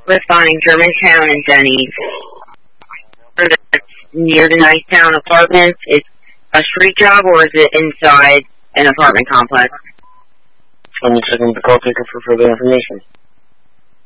with finding Germantown and Denny's. That's near the Nicetown Apartments. It's a street job, or is it inside an apartment complex? Let me check with the call taker for further information.